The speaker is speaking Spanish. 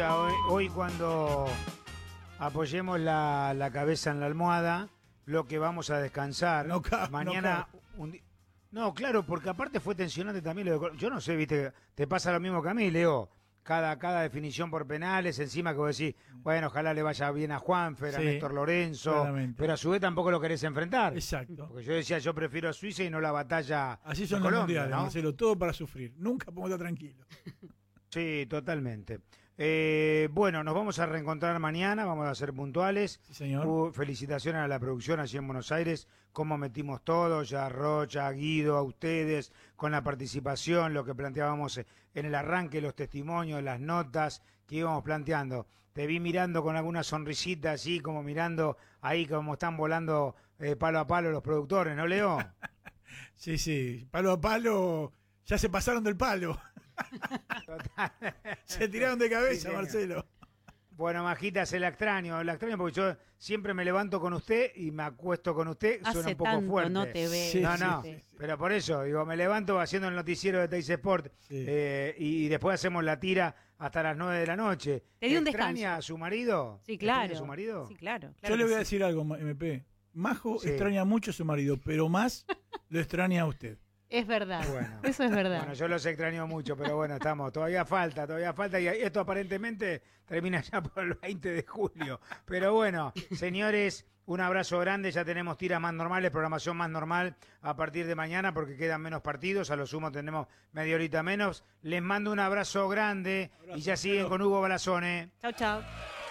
decía, hoy cuando apoyemos la cabeza en la almohada, lo que vamos a descansar. Mañana... No, claro, porque aparte fue tensionante también lo de... Yo no sé, viste, te pasa lo mismo que a mí, Leo. Cada definición por penales, encima que vos decís, bueno, ojalá le vaya bien a Juanfer, a Néstor Lorenzo, claramente. Pero a su vez tampoco lo querés enfrentar. Exacto. Porque yo decía, yo prefiero a Suiza y no la batalla. Así son los mundiales, ¿no? Marcelo, todo para sufrir. Nunca podemos estar tranquilos. Sí, totalmente. Bueno, nos vamos a reencontrar mañana, vamos a ser puntuales. Sí, señor. Felicitaciones a la producción allí en Buenos Aires, cómo metimos todo, ya a Rocha, a Guido, a ustedes, con la participación, lo que planteábamos en el arranque, los testimonios, las notas que íbamos planteando. Te vi mirando con alguna sonrisita así, como mirando ahí como están volando palo a palo los productores, ¿no, Leo? Sí, palo a palo, ya se pasaron del palo. Total. Se tiraron de cabeza, sí, Marcelo. Bueno, Majita, la extraño porque yo siempre me levanto con usted y me acuesto con usted, suena un poco fuerte. No te veo. Sí, no, pero por eso, digo, me levanto haciendo el noticiero de Teis Sport y después hacemos la tira hasta las 9 de la noche. ¿Te dio un ¿Extraña descanso? a su marido? Sí, claro. ¿Extraña a su marido? Sí, claro. Yo le voy a decir algo, MP. Majo extraña mucho a su marido, pero más lo extraña a usted. Es verdad, bueno, eso es verdad. Bueno, yo los extraño mucho, pero bueno, todavía falta, y esto aparentemente termina ya por el 20 de julio. Pero bueno, señores, un abrazo grande, ya tenemos tiras más normales, programación más normal a partir de mañana porque quedan menos partidos, a lo sumo tenemos media horita menos. Les mando un abrazo grande y ya siguen con Hugo Balazone. Chau, chau.